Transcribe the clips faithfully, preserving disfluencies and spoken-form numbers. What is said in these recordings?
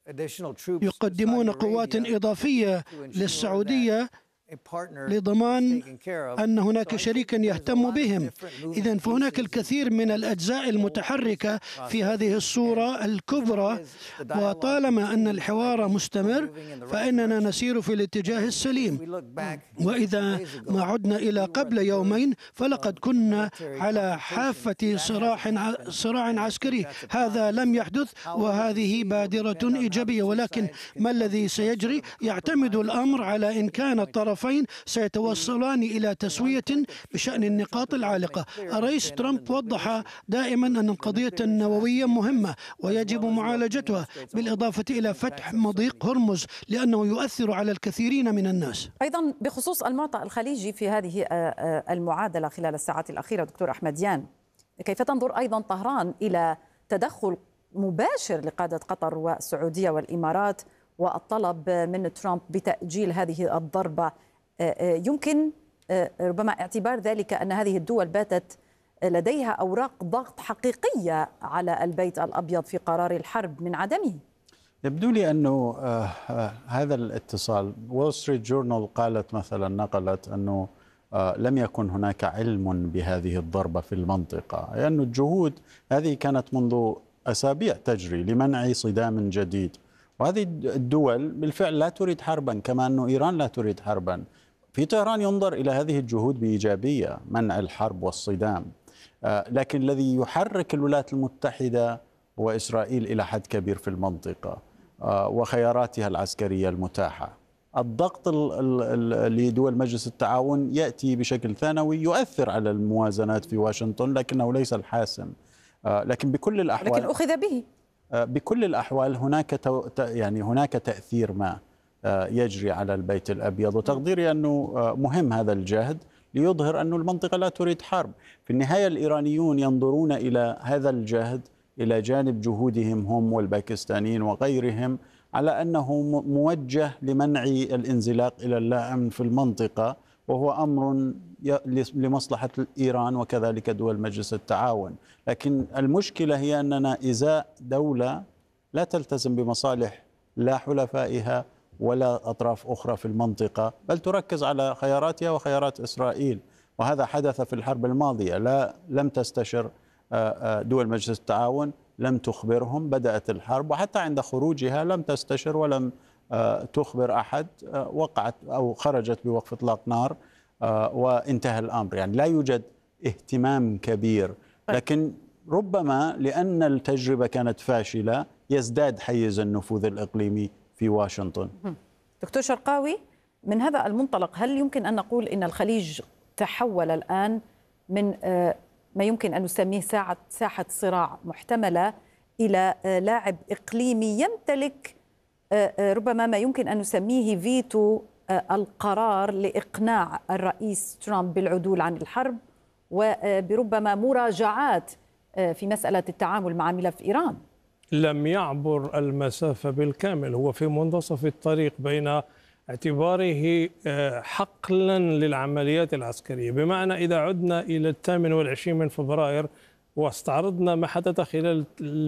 يقدمون قوات إضافية للسعودية لضمان أن هناك شريكا يهتم بهم. إذن فهناك الكثير من الأجزاء المتحركة في هذه الصورة الكبرى، وطالما أن الحوار مستمر فإننا نسير في الاتجاه السليم. وإذا ما عدنا إلى قبل يومين فلقد كنا على حافة صراع صراع عسكري. هذا لم يحدث وهذه بادرة إيجابية، ولكن ما الذي سيجري يعتمد الأمر على إن كان الطرفين سيتوصلان إلى تسوية بشأن النقاط العالقة. الرئيس ترامب وضح دائما أن القضية النووية مهمة ويجب معالجتها، بالإضافة إلى فتح مضيق هرمز لأنه يؤثر على الكثيرين من الناس. أيضا بخصوص المعطى الخليجي في هذه المعادلة خلال الساعات الأخيرة دكتور أحمديان، كيف تنظر أيضا طهران إلى تدخل مباشر لقادة قطر والسعودية والإمارات والطلب من ترامب بتأجيل هذه الضربة؟ يمكن ربما اعتبار ذلك أن هذه الدول باتت لديها أوراق ضغط حقيقية على البيت الأبيض في قرار الحرب من عدمه. يبدو لي أنه هذا الاتصال، وول ستريت جورنال قالت مثلا، نقلت أنه لم يكن هناك علم بهذه الضربة في المنطقة، لأن يعني الجهود هذه كانت منذ أسابيع تجري لمنع صدام جديد، وهذه الدول بالفعل لا تريد حربا، كما أن إيران لا تريد حربا. في طهران ينظر إلى هذه الجهود بإيجابية، منع الحرب والصدام، لكن الذي يحرك الولايات المتحدة وإسرائيل إلى حد كبير في المنطقة وخياراتها العسكرية المتاحة. الضغط لدول مجلس التعاون يأتي بشكل ثانوي يؤثر على الموازنات في واشنطن، لكنه ليس الحاسم. لكن بكل الأحوال لكن أخذ به بكل الأحوال هناك يعني هناك تأثير ما يجري على البيت الأبيض، وتقديري أنه مهم هذا الجهد ليظهر أن المنطقة لا تريد حرب. في النهاية الإيرانيون ينظرون إلى هذا الجهد إلى جانب جهودهم هم والباكستانيين وغيرهم على أنه موجه لمنع الانزلاق إلى اللا أمن في المنطقة، وهو أمر لمصلحة إيران وكذلك دول مجلس التعاون. لكن المشكلة هي أننا إزاء دولة لا تلتزم بمصالح لا حلفائها ولا أطراف أخرى في المنطقة، بل تركز على خياراتها وخيارات إسرائيل. وهذا حدث في الحرب الماضية، لا لم تستشر دول مجلس التعاون، لم تخبرهم، بدأت الحرب، وحتى عند خروجها لم تستشر ولم تخبر أحد، وقعت أو خرجت بوقف إطلاق نار وانتهى الأمر. يعني لا يوجد اهتمام كبير، لكن ربما لأن التجربة كانت فاشلة يزداد حيز النفوذ الإقليمي في واشنطن. دكتور شرقاوي، من هذا المنطلق هل يمكن أن نقول إن الخليج تحول الآن من ما يمكن أن نسميه ساعة ساحة صراع محتملة إلى لاعب إقليمي يمتلك ربما ما يمكن أن نسميه فيتو القرار لإقناع الرئيس ترامب بالعدول عن الحرب وبربما مراجعات في مسألة التعامل مع ملف إيران؟ لم يعبر المسافة بالكامل، هو في منتصف الطريق بين اعتباره حقلا للعمليات العسكرية، بمعنى إذا عدنا إلى الثامن والعشرين من فبراير واستعرضنا ما حدث خلال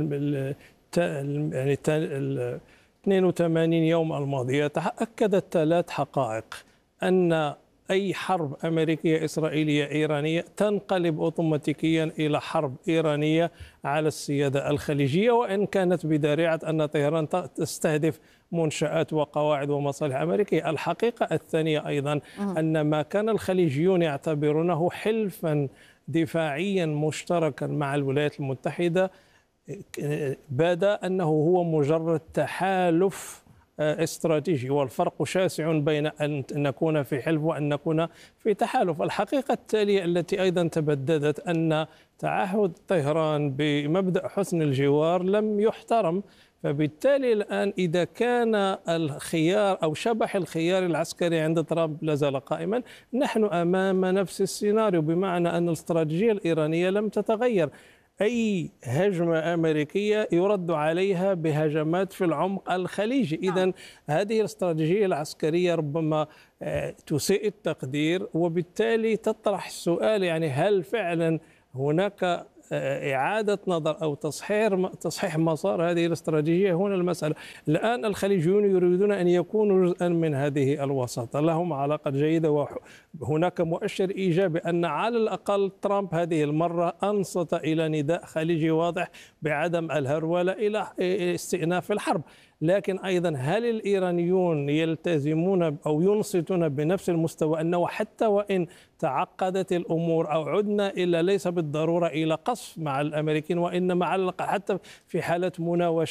يعني اثنين وثمانين يوم الماضية، تأكدت ثلاث حقائق: أن أي حرب أمريكية إسرائيلية إيرانية تنقلب أوتوماتيكيا إلى حرب إيرانية على السيادة الخليجية، وإن كانت بدارعة أن طهران تستهدف منشآت وقواعد ومصالح أمريكية. الحقيقة الثانية أيضا أن ما كان الخليجيون يعتبرونه حلفا دفاعيا مشتركا مع الولايات المتحدة باد أنه هو مجرد تحالف استراتيجي، والفرق شاسع بين أن نكون في حلف وأن نكون في تحالف. الحقيقة التالية التي أيضا تبددت أن تعهد طهران بمبدأ حسن الجوار لم يحترم، فبالتالي الآن إذا كان الخيار أو شبح الخيار العسكري عند ترامب لازال قائما، نحن أمام نفس السيناريو، بمعنى أن الاستراتيجية الإيرانية لم تتغير. أي هجمة أمريكية يرد عليها بهجمات في العمق الخليجي. إذن هذه الاستراتيجية العسكرية ربما تسيء التقدير، وبالتالي تطرح السؤال يعني هل فعلا هناك إعادة نظر أو تصحيح تصحيح مسار هذه الاستراتيجية. هنا المسألة الآن الخليجيون يريدون أن يكونوا جزءا من هذه الوساطة، لهم علاقة جيدة، وهناك مؤشر إيجابي أن على الأقل ترامب هذه المرة أنصت إلى نداء خليجي واضح بعدم الهرولة إلى استئناف الحرب. لكن أيضا هل الإيرانيون يلتزمون أو ينصتون بنفس المستوى أنه حتى وإن تعقدت الأمور أو عدنا إلا ليس بالضرورة إلى قصف مع الأمريكيين، وإنما على الأقل حتى في حالة مناوشة